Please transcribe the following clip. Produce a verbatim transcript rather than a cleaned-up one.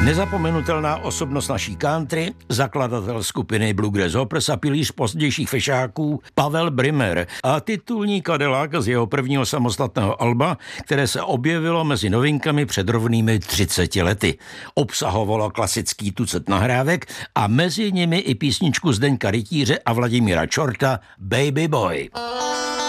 Nezapomenutelná osobnost naší country, zakladatel skupiny Bluegrass Hoppers a pilíř pozdějších fešáků Pavel Brimmer a titulní Cadillac z jeho prvního samostatného alba, které se objevilo mezi novinkami před rovnými třiceti lety. Obsahovalo klasický tucet nahrávek a mezi nimi i písničku Zdeňka Rytíře a Vladimíra Čorta Baby Boy.